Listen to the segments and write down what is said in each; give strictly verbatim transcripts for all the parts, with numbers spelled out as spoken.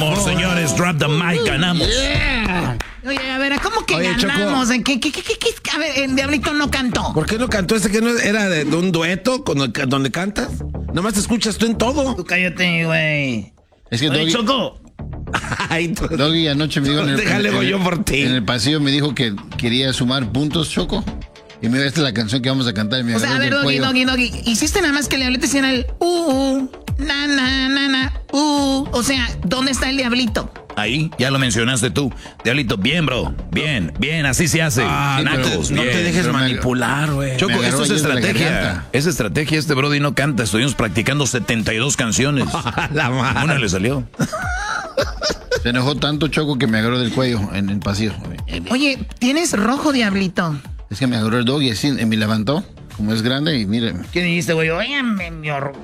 ganamos, señores. Drop the mic, ganamos. Yeah. Oye, a ver, ¿cómo que Oye, ganamos? Choco. ¿Qué, qué, qué, qué, qué? A ver, el Diablito no cantó. ¿Por qué no cantó ese que no era de, de un dueto con el, donde cantas? Nomás te escuchas tú en todo. Tú cállate, güey. Es que Oye, Doggy, Choco. Ay, tú- Doggy anoche me dijo en el, Déjale, en el- voy yo por ti. en el pasillo me dijo que quería sumar puntos, Choco. Y mira, esta es la canción que vamos a cantar. Y me O sea, a agarró ver, del Doggy, cuello. Doggy, Doggy. Hiciste nada más que el Diablito hiciera el uh, uh, na, na, na, na, uh. O sea, ¿dónde está el Diablito? Ahí, ya lo mencionaste tú. Diablito, bien, bro. Bien, bien, así se hace. Ah, no, Nacos, te, no bien. te dejes pero me- manipular, güey. Choco, Me esto agarró es ahí de la estrategia. garganta. Es estrategia, este Brody no canta. Estuvimos practicando setenta y dos canciones. La madre. Una le salió. Se enojó tanto, Choco, que me agarró del cuello en el pasillo. Oye, tienes rojo, Diablito. Es que me agarró el Doggy así, y me levantó, como es grande, y miren. ¿Qué dijiste, güey? Óigame, mi orco.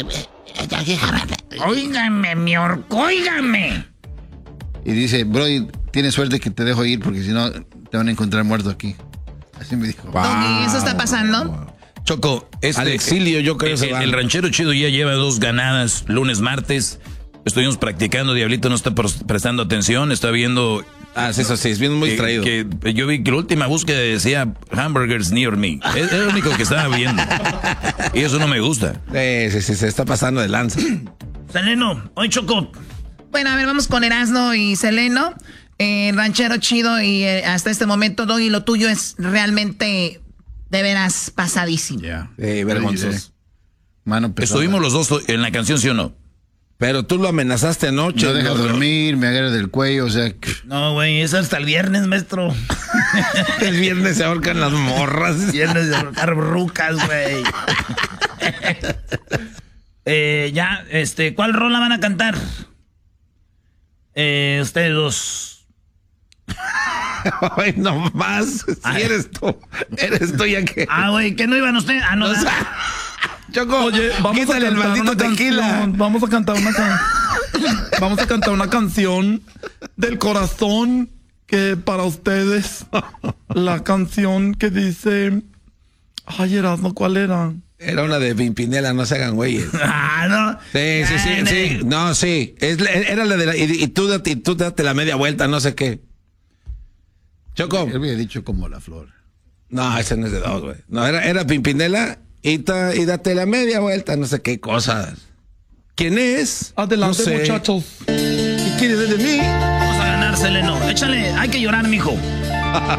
Óigame, mi orco, óigame. Y dice, Brody, tienes suerte que te dejo ir porque si no te van a encontrar muerto aquí. Así me dijo. Doggy, ¿eso está pasando? Choco, este, Al exilio, yo creo el, que se el, van. el ranchero chido ya lleva dos ganadas, lunes, martes. Estuvimos practicando, Diablito no está pres- prestando atención, está viendo. Ah, sí, eso sí, es bien muy que, distraído. que yo vi que la última búsqueda decía hamburgers near me. Es, es lo único que estaba viendo. Y eso no me gusta. Sí, sí, sí, se está pasando de lanza. Seleno, hoy Choco. Bueno, a ver, vamos con Erasno y Seleno. Eh, ranchero chido y eh, hasta este momento, Doggy, lo tuyo es realmente de veras pasadísimo. Ya. Sí, vergonzoso. Mano pesada. Estuvimos los dos en la canción, ¿sí o no? Pero tú lo amenazaste anoche. No deja ¿no? dormir, me agarra del cuello, o sea... No, güey, eso hasta el viernes, maestro. El viernes se ahorcan las morras. Viernes de ahorcar rucas, güey. eh, ya, este, ¿cuál rola van a cantar? Eh, ustedes dos. Ay, no más. Si Ay. eres tú. Eres tú ya que. Ah, güey, ¿qué no iban ustedes? Ah, no. O sea, Choco, Oye, vamos a quítale el cantar maldito una tequila. canción, vamos a cantar una can- vamos a cantar una canción del corazón que para ustedes la canción que dice, ay, Erasmo, ¿cuál era? Era una de Pimpinela, no se hagan güeyes. Ah, no. Sí, sí, sí, sí. No, sí. Es, la- era la de la. Y, y tú, date, y tú date la media vuelta, no sé qué. Choco. Él había dicho como la flor. No, ese no es de dos, güey. No, era, era Pimpinela y, ta- y date la media vuelta, no sé qué cosas. ¿Quién es? Adelante, No sé. muchachos. ¿Qué quieres de mí? Vamos a ganar, Seleno. Échale, hay que llorar, mijo.